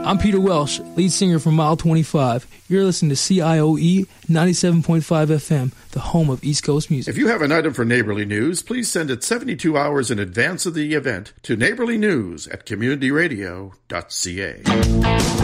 I'm Peter Welsh, lead singer from Mile 25. You're listening to CIOE 97.5 FM, the home of East Coast music. If you have an item for Neighborly News, please send it 72 hours in advance of the event to neighborlynews@communityradio.ca.